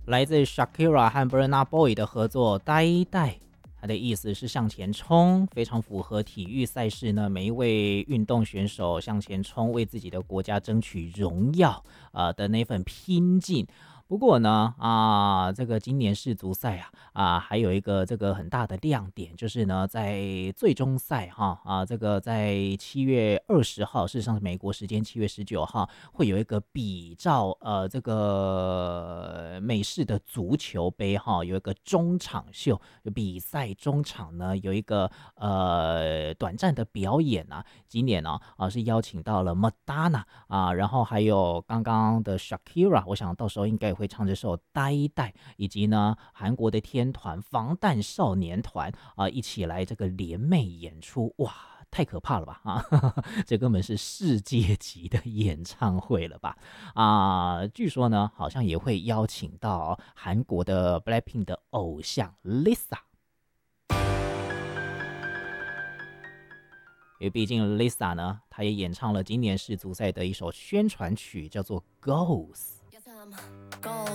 来自 Shakira 和 Burna Boy 的合作呆呆，它的意思是向前冲，非常符合体育赛事呢每一位运动选手向前冲，为自己的国家争取荣耀的那份拼劲。不过呢，这个今年世足赛还有一个这个很大的亮点，就是呢，在最终赛这个在7月20号，事实上是美国时间7月19号，会有一个比照这个美式的足球杯有一个中场秀，比赛中场呢有一个短暂的表演今年是邀请到了 Madonna 然后还有刚刚的 Shakira， 我想到时候应该也会唱这首呆呆，以及呢韩国的天团防弹少年团一起来这个联袂演出，哇，太可怕了吧这根本是世界级的演唱会了吧据说呢好像也会邀请到韩国的 Blackpink 的偶像 Lisa， 因为毕竟 Lisa 呢她也演唱了今年世足赛的一首宣传曲，叫做 Goals。